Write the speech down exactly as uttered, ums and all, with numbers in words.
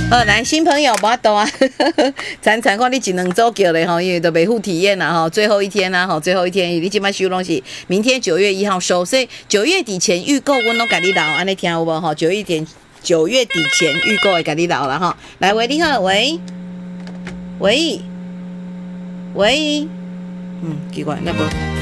好，来新朋友不要多啊，常常看你一两周叫的吼，因为都没付体验啦吼，最后一天啦吼，最后一天你今摆收东西，明天九月一号收，所以九月底前预购，我拢甲你留，安尼听有无吼？九月底九月底前预购会甲你留啦吼。来，喂，你好，喂，喂，喂，嗯，奇怪，那不。